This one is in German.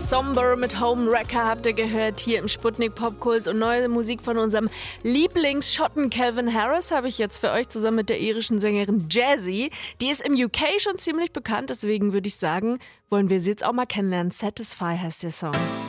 Somber mit Homewrecker habt ihr gehört hier im Sputnik Popkults und neue Musik von unserem Lieblingsschotten Calvin Harris habe ich jetzt für euch zusammen mit der irischen Sängerin Jazzy. Die ist im UK schon ziemlich bekannt, deswegen würde ich sagen, wollen wir sie jetzt auch mal kennenlernen. Satisfy heißt der Song.